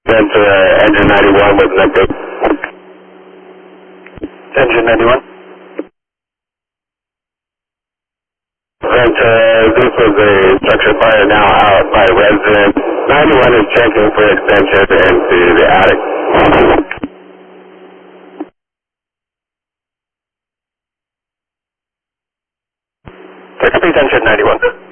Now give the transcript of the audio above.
Then to engine 91 with an update. Engine 91. Then this was a structure fire now out by resident. 91 is checking for extension into the attic. Repeat engine 91.